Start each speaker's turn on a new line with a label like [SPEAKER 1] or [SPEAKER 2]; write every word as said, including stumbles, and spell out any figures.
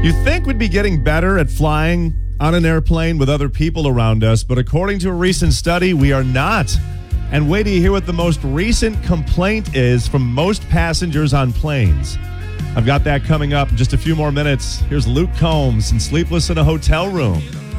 [SPEAKER 1] You think we'd be getting better at flying on an airplane with other people around us, but according to a recent study, we are not. And wait till you hear what the most recent complaint is from most passengers on planes. I've got that coming up in just a few more minutes. Here's Luke Combs and Sleepless in a Hotel Room